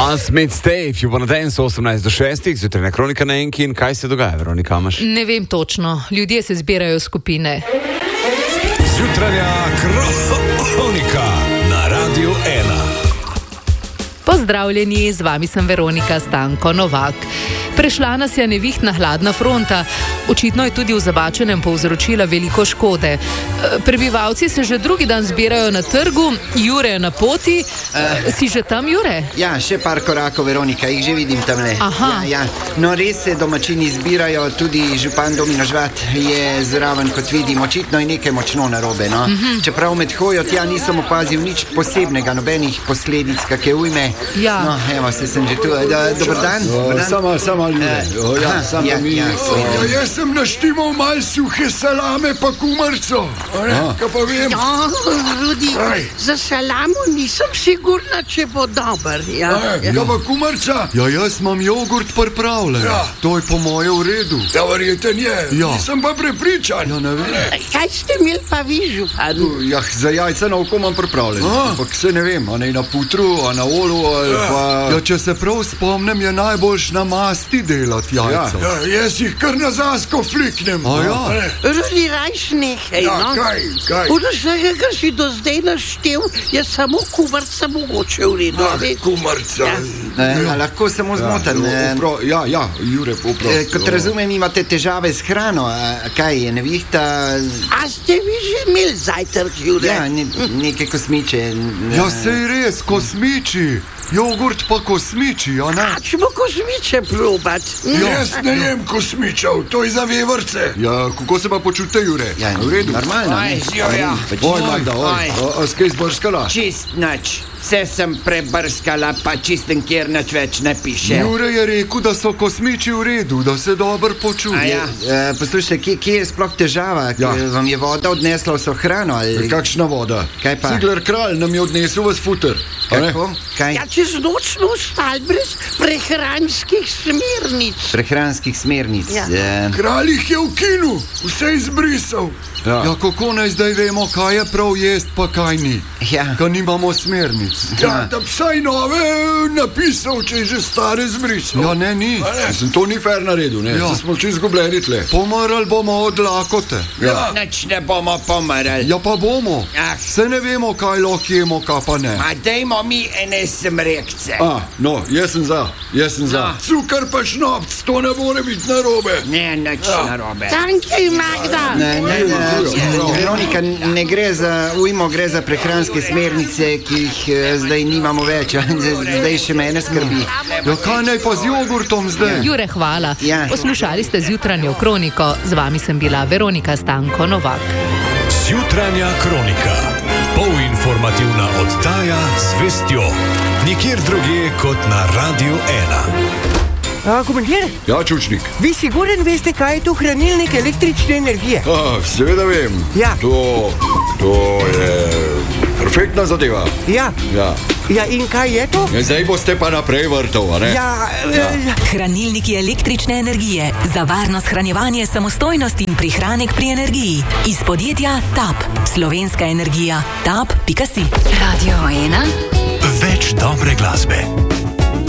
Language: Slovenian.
Must Meet Stay, if you wanna dance, 18 do 6, zjutraj na Kronika na Enki. In kaj se dogaja, Veronika, imaš? Ne vem točno, ljudje se zbirajo v skupine. Zjutranja Kronika na Radiu 1. Pozdravljeni, z vami sem Veronika Stanko Novak. Prešla nas je nevihtna hladna fronta, očitno je tudi v Zabačenem povzročila veliko škode. Prebivalci se že drugi dan zbirajo na trgu, Jure je na poti. Si že tam, Jure? Ja, še par korakov, Veronika, jih že vidim tamle. Aha. Ja. No, res se domačini zbirajo, tudi župan Domino Žvat je zraven, kot vidim, očitno je nekaj močno narobe, no. Čeprav med hojo tja nisem opazil nič posebnega, nobenih posledic, kakšne ujme. Ja. No, evo, se sem že tu. Dober dan. Samo ljudi. Jaz sem naštimal mal suhe salame pa kumarco. Kaj pa vem? Rudi, za salamo nisem sigurna, če bo dober. Kaj pa kumarca? Ja, jaz imam jogurt pripravljen. Ja. To je po moje v redu. Ja, verjeten je. Ja. Nisem pa prepričan. Ja, ne vem. Kaj ste imeli pa vi, župan? Ja, za jajca na oko imam pripravljen. Ampak se ne vem, a ne na putru, a na olu, ali pa... Ja, če se prav spomnim, je najboljš na masti delati jajca. Ja, jaz jih kar na zasko fliknem. A ja? Rudi, rajš nekaj, Ja, no? kaj? Od vsega, kar si do zdaj naštel, je samo kumarca mogoče v redu. Kumarca. A lahko samo zmoten. Ja, Jure, poprosti. Kot razumem, imate težave s hrano. Kaj je, nevihta? A ste vi že imeli zajtrk, Jure? Ja, neke kosmiče. Ja, sej res, kosmiči. Jogurt pa kosmiči, a ne? A ćemo kosmiče probat? Jaz ne jem kosmičev, to je za vevrce. Ja, kako se pa počute, Jure? Ja, v redu. normalno. ne? Oj, Magda, oj. A skaj zbrskala? Čist nič. Vse sem prebrskala, pa čisten kjer nič več ne piše. Jure je rekel, da so kosmiči v redu, da se dobro počuje. Poslušajte, kje je sploh težava? Ja. Vam je voda odnesla vso hrano? Ali... Kakšna voda? Kaj pa? Cigler kralj nam je odnesel v futer. Kako? Kaj? Ja, čez noč smo ostali brez prehranskih smernic. Prehranskih smernic. Ja. Kralj jih je v kinu, vse izbrisal. Ja, kako naj zdaj vemo, kaj je prav jest, pa kaj ni? Ja. Ko nimamo smernic. Ja, da vsaj nove napisal, če je že stare zbrisal. Ja, ne, ni. Mislim, to ni fair naredil, ne? Ja. Smo čisto izgubljeni tle. Pomrli bomo od lakote. Ja. Nič ne bomo pomrli. Ja, pa bomo. Ah. Se ne vemo, kaj lahko jemo, kaj pa ne. A dajmo mi ene smrekce. No, jaz sem za. Cukor pa šnopc, to ne more biti narobe. Ne, nič narobe. Tankej, Magda. Veronika, ne gre za ujmo, gre za prehranske smernice, ki jih zdaj nimamo več. Zdaj še mene skrbi. Ja, kaj naj pa z jogurtom zdaj? Jure, hvala. Ja. Poslušali ste Zjutranjo Kroniko, z vami sem bila Veronika Stanko Novak. Zjutranja Kronika. Polinformativna oddaja z vestjo. Nikjer drugje kot na Radiu 1. Komandir, Ja, čučnik. vi siguren veste, kaj je to hranilnik električne energije? Seveda vem. Ja. To je perfektna zadeva. Ja. Ja, in kaj je to? Zdaj boste pa naprej vrtov, a ne? Hranilniki električne energije za varno shranjevanje, samostojnost in prihranek pri energiji. Iz podjetja TAP. Slovenska energija. TAP.si. Radio 1. Več dobre glasbe.